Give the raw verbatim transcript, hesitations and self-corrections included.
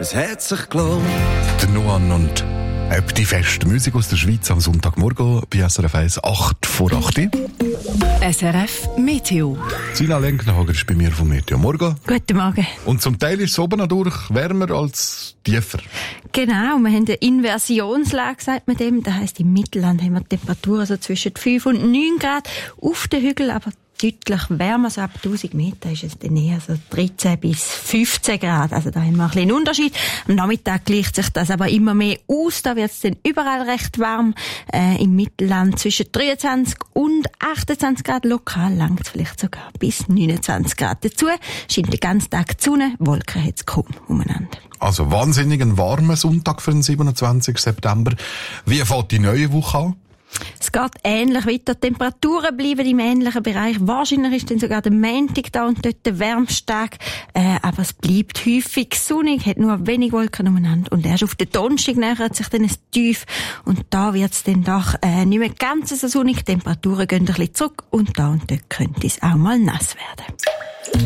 es hat sich gelohnt. Der Nuan und ob die feste Musik aus der Schweiz am Sonntagmorgen bei S R F eins, acht vor acht. S R F Meteo. Sina Lenkenhager ist bei mir vom Meteo. Morgen. Guten Morgen. Und zum Teil ist es oben durch wärmer als tiefer. Genau, wir haben eine Inversionslage, sagt man dem. Das heisst, im Mittelland haben wir Temperaturen so zwischen fünf und neun Grad. Auf den Hügeln aber deutlich wärmer, so ab tausend Meter ist es dann eher so dreizehn bis fünfzehn Grad. Also da haben wir ein bisschen einen Unterschied. Am Nachmittag gleicht sich das aber immer mehr aus. Da wird es dann überall recht warm. Äh, Im Mittelland zwischen dreiundzwanzig und achtundzwanzig Grad. Lokal langt es vielleicht sogar bis neunundzwanzig Grad. Dazu scheint den ganzen Tag die Sonne. Wolken hat es kaum umeinander. Also wahnsinnig ein warmer Sonntag für den siebenundzwanzigsten September. Wie fängt die neue Woche an? Es geht ähnlich weiter. Die Temperaturen bleiben im ähnlichen Bereich. Wahrscheinlich ist dann sogar der Montag da und dort der wärmste Tag. Äh, aber es bleibt häufig sonnig, hat nur wenig Wolken umeinander. Und erst auf den Donnerstag nähert sich dann ein Tief. Und da wird es dann doch äh, nicht mehr ganz so sonnig. Die Temperaturen gehen ein bisschen zurück. Und da und dort könnte es auch mal nass werden.